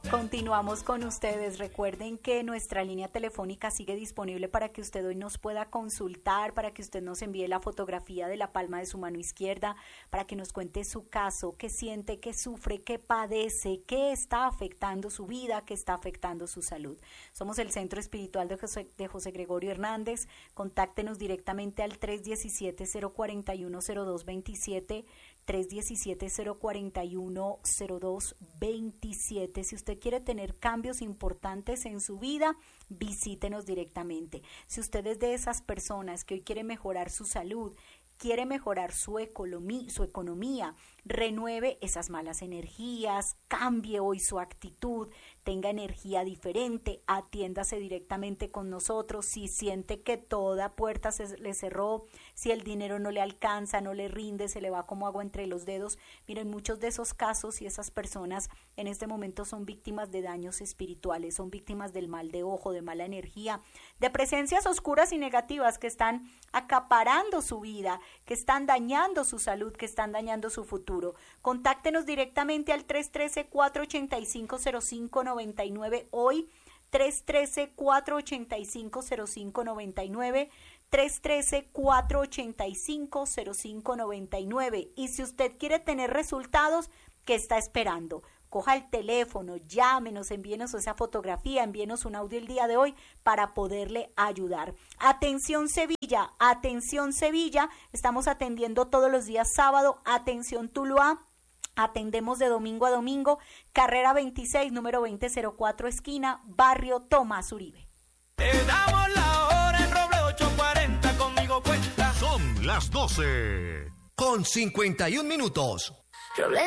Continuamos con ustedes. Recuerden que nuestra línea telefónica sigue disponible para que usted hoy nos pueda consultar, para que usted nos envíe la fotografía de la palma de su mano izquierda, para que nos cuente su caso, qué siente, qué sufre, qué padece, qué está afectando su vida, qué está afectando su salud. Somos el Centro Espiritual de José Gregorio Hernández. Contáctenos directamente al 317-041-0227, 317-041-0227. Si usted quiere tener cambios importantes en su vida, visítenos directamente. Si usted es de esas personas que hoy quiere mejorar su salud, quiere mejorar su economía, renueve esas malas energías, cambie hoy su actitud, tenga energía diferente, atiéndase directamente con nosotros. Si siente que toda puerta se le cerró, si el dinero no le alcanza, no le rinde, se le va como agua entre los dedos, miren, muchos de esos casos y esas personas en este momento son víctimas de daños espirituales, son víctimas del mal de ojo, de mala energía, de presencias oscuras y negativas que están acaparando su vida, que están dañando su salud, que están dañando su futuro. Contáctenos directamente al 313-485-0599 hoy, 313-485-0599, 313-485-0599. Y si usted quiere tener resultados, ¿qué está esperando? Coja el teléfono, llámenos, envíenos esa fotografía, envíenos un audio el día de hoy para poderle ayudar. Atención Sevilla, estamos atendiendo todos los días sábado. Atención Tuluá, atendemos de domingo a domingo. Carrera 26, número 2004, esquina, barrio Tomás Uribe. Te damos la hora en Roble 840, conmigo cuenta. Son las 12:51.